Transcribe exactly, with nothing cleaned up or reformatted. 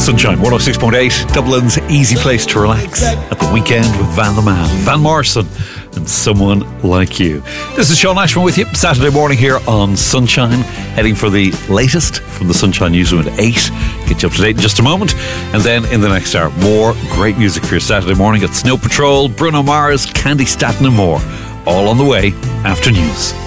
Sunshine one oh six point eight, Dublin's easy place to relax at the weekend with Van the Man, Van Morrison, and Someone Like You. This is Sean Ashman with you, Saturday morning here on Sunshine, heading for the latest from the Sunshine Newsroom at eight. Get you up to date in just a moment. And then in the next hour, more great music for your Saturday morning at Snow Patrol, Bruno Mars, Candy Staton and more. All on the way after news.